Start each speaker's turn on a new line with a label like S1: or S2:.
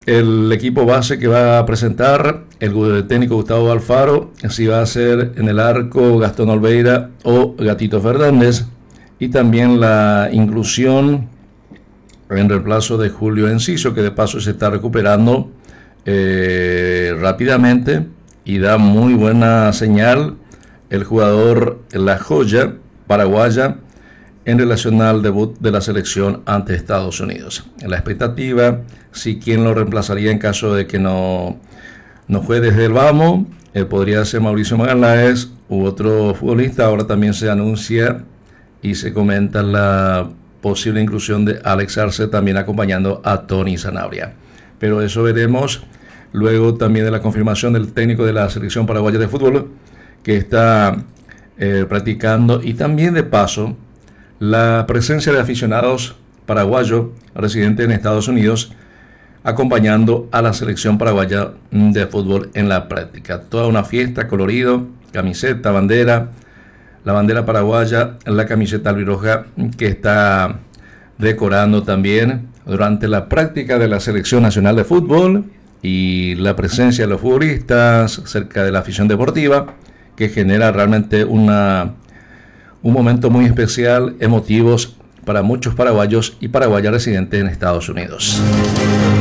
S1: el equipo base que va a presentar el técnico Gustavo Alfaro, si va a ser en el arco Gastón Olveira o Gatito Fernández, y también la inclusión en reemplazo de Julio Enciso, que de paso se está recuperando rápidamente y da muy buena señal el jugador La Joya paraguaya en relación al debut de la selección ante Estados Unidos. La expectativa, si quien lo reemplazaría en caso de que no juegue desde el vamos, podría ser Mauricio Magaláes u otro futbolista. Ahora también se anuncia y se comenta la posible inclusión de Alex Arce, también acompañando a Tony Sanabria. Pero eso veremos luego también de la confirmación del técnico de la selección paraguaya de fútbol, que está practicando, y también de paso la presencia de aficionados paraguayos residentes en Estados Unidos acompañando a la selección paraguaya de fútbol en la práctica. Toda una fiesta, colorido, camiseta, bandera, la bandera paraguaya, la camiseta albirroja que está decorando también durante la práctica de la selección nacional de fútbol, y la presencia de los futbolistas cerca de la afición deportiva, que genera realmente un momento muy especial, emotivos para muchos paraguayos y paraguayas residentes en Estados Unidos.